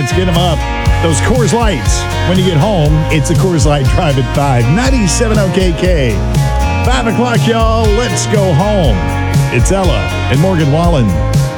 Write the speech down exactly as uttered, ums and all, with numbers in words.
Let's get them up. Those Coors Lights. When you get home, it's a Coors Light Drive at five. ninety-seven O K K. five o'clock, y'all. Let's go home. It's Ella and Morgan Wallen.